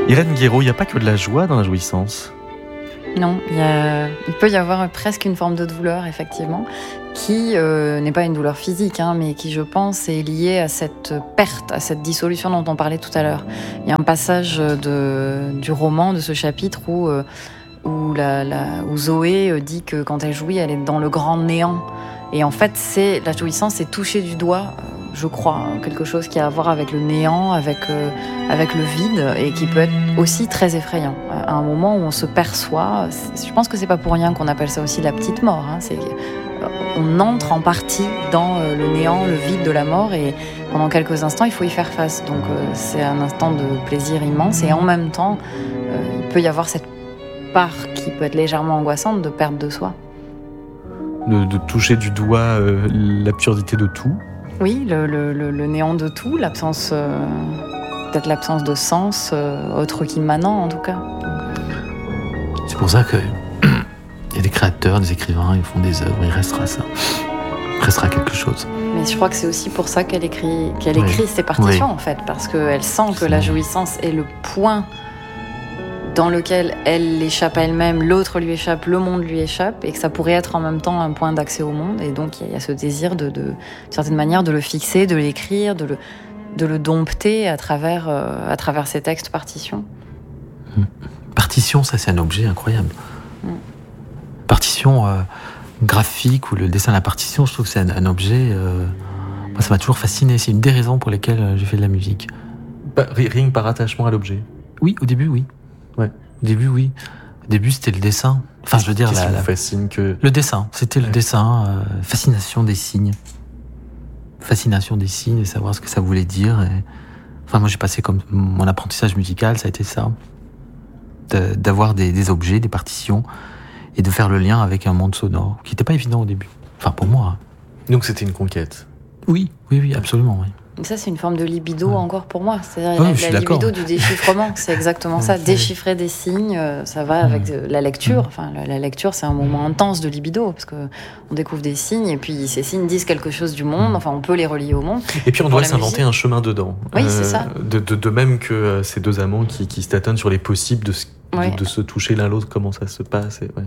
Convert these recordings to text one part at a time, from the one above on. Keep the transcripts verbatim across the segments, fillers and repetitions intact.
Irène Guéraud, il n'y a pas que de la joie dans la jouissance. Non, il, y a, il peut y avoir presque une forme de douleur, effectivement, qui euh, n'est pas une douleur physique, hein, mais qui, je pense, est liée à cette perte, à cette dissolution dont on parlait tout à l'heure. Il y a un passage de, du roman, de ce chapitre, où, euh, où, la, la, où Zoé dit que quand elle jouit, elle est dans le grand néant. Et en fait, c'est, la jouissance, c'est toucher du doigt, je crois, quelque chose qui a à voir avec le néant, avec, euh, avec le vide, et qui peut être aussi très effrayant. À un moment où on se perçoit, je pense que c'est pas pour rien qu'on appelle ça aussi la petite mort. Hein, c'est, on entre en partie dans le néant, le vide de la mort, et pendant quelques instants, il faut y faire face. Donc euh, c'est un instant de plaisir immense, et en même temps, euh, il peut y avoir cette part qui peut être légèrement angoissante de perte de soi. De, de toucher du doigt euh, l'absurdité de tout. Oui, le, le, le néant de tout, l'absence, euh, peut-être l'absence de sens, euh, autre qu'immanent en tout cas. C'est pour ça que il y a des créateurs, des écrivains, ils font des œuvres, il restera ça. Il restera quelque chose. Mais je crois que c'est aussi pour ça qu'elle écrit, qu'elle écrit oui. ses partitions oui. en fait, parce qu'elle sent que la jouissance est le point dans lequel elle échappe à elle-même, l'autre lui échappe, le monde lui échappe, et que ça pourrait être en même temps un point d'accès au monde. Et donc il y a ce désir de, de, d'une certaine manière, de le fixer, de l'écrire, de le, de le dompter à travers, euh, à travers ces textes partitions. Mmh. Partition, ça c'est un objet incroyable. Mmh. Partition euh, graphique ou le dessin à la partition, je trouve que c'est un, un objet. Euh, moi, ça m'a toujours fasciné. C'est une des raisons pour lesquelles euh, j'ai fait de la musique. Bah, rien que par attachement à l'objet. Oui, au début, oui. Ouais. Au début, oui. Au début, c'était le dessin. Enfin, je veux dire, Qu'est-ce la, qui vous la... fascine que le dessin. C'était ouais. le dessin. Euh, fascination des signes. Fascination des signes et savoir ce que ça voulait dire. Et... Enfin, moi, j'ai passé comme mon apprentissage musical, ça a été ça, de, d'avoir des, des objets, des partitions, et de faire le lien avec un monde sonore qui n'était pas évident au début. Enfin, pour moi. Hein. Donc, c'était une conquête. Oui, oui, oui, absolument, oui. Ça, c'est une forme de libido ouais. encore pour moi. C'est-à-dire oh, la, la libido du déchiffrement. C'est exactement ça. Déchiffrer des signes, ça va avec mmh. la lecture. Enfin, la, la lecture, c'est un moment intense de libido parce qu'on découvre des signes et puis ces signes disent quelque chose du monde. Enfin, on peut les relier au monde. Et puis, on doit s'inventer musique. un chemin dedans. Oui, euh, c'est ça. De, de, de même que euh, ces deux amants qui, qui se tâtonnent sur les possibles de, ouais. de, de se toucher l'un l'autre, comment ça se passe. Et, ouais.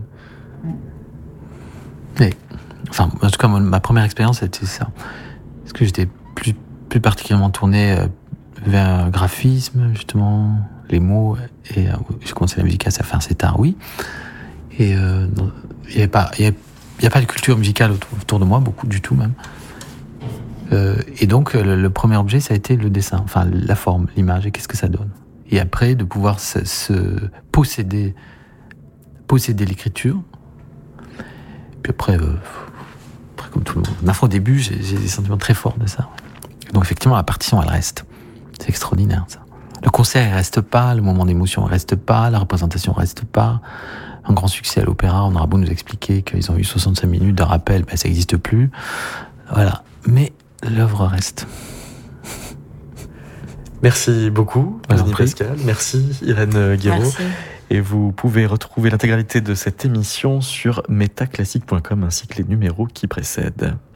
Mais, enfin, en tout cas, ma première expérience, c'était ça. Parce que j'étais plus plus particulièrement tourné vers le graphisme, justement, les mots, et euh, j'ai commencé la musique assez, assez tard, oui. Et il euh, n'y a, a pas de culture musicale autour, autour de moi, beaucoup du tout même. Euh, et donc, le, le premier objet, ça a été le dessin, enfin la forme, l'image, et qu'est-ce que ça donne. Et après, de pouvoir se, se posséder, posséder l'écriture. Puis après, euh, après comme tout le monde, enfin, au début, j'ai, j'ai des sentiments très forts de ça. Donc effectivement, la partition, elle reste. C'est extraordinaire, ça. Le concert, il reste pas, le moment d'émotion, il reste pas, la représentation reste pas. Un grand succès à l'opéra, on aura beau nous expliquer qu'ils ont eu soixante-cinq minutes de rappel, ben ça n'existe plus. Voilà. Mais l'œuvre reste. Merci beaucoup, Denis Pascal. Merci, Irène Guéraud. Merci. Et vous pouvez retrouver l'intégralité de cette émission sur métaclassique point com ainsi que les numéros qui précèdent.